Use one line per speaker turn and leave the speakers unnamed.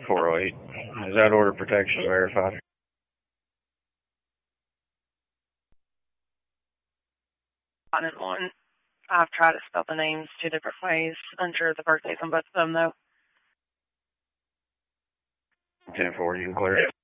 408. Is that order protection verified?
And one. I've tried to spell the names 2 different ways. Unsure of the birthdays on both of them, though.
10-4, you can clear it.